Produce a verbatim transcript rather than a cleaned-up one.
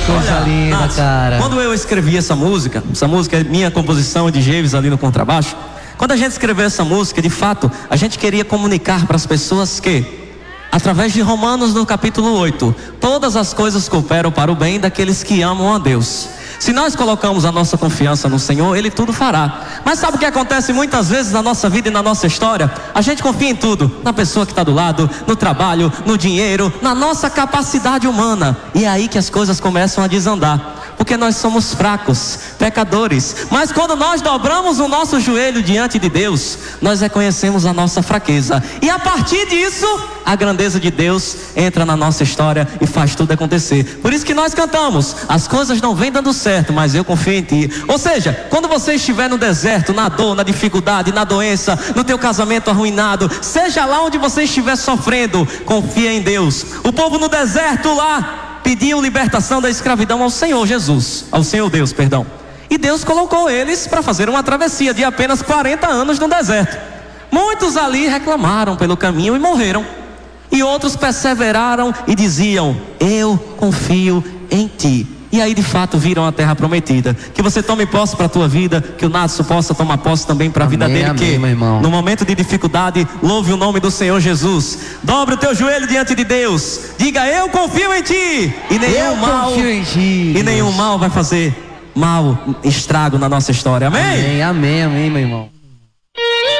coisa Olha, linda, Nath, cara. quando eu escrevi essa música, essa música é minha composição de Geives ali no contrabaixo. Quando a gente escreveu essa música, de fato, a gente queria comunicar para as pessoas que, através de Romanos no capítulo oito, todas as coisas cooperam para o bem daqueles que amam a Deus. Se nós colocamos a nossa confiança no Senhor, Ele tudo fará. Mas sabe o que acontece muitas vezes na nossa vida e na nossa história? A gente confia em tudo, na pessoa que está do lado, no trabalho, no dinheiro, na nossa capacidade humana. E é aí que as coisas começam a desandar. Porque nós somos fracos, pecadores. Mas quando nós dobramos o nosso joelho diante de Deus, nós reconhecemos a nossa fraqueza. E a partir disso, a grandeza de Deus entra na nossa história e faz tudo acontecer. Por isso que nós cantamos: as coisas não vêm dando certo, mas eu confio em Ti. Ou seja, quando você estiver no deserto, na dor, na dificuldade, na doença, no teu casamento arruinado, seja lá onde você estiver sofrendo, confia em Deus. O povo no deserto lá pediam libertação da escravidão ao Senhor Jesus, ao Senhor Deus, perdão. E Deus colocou eles para fazer uma travessia de apenas quarenta anos no deserto. Muitos ali reclamaram pelo caminho e morreram. E outros perseveraram e diziam: eu confio em Ti. E aí de fato viram a terra prometida. Que você tome posse para a tua vida, que o Natson possa tomar posse também para a vida dele. Amém, Que meu irmão. no momento de dificuldade, louve o nome do Senhor Jesus. Dobre o teu joelho diante de Deus. Diga: eu confio em Ti. E nenhum Eu mal confio em Ti, E nenhum Deus. mal vai fazer mal, estrago na nossa história. Amém? Amém, amém, amém, meu irmão.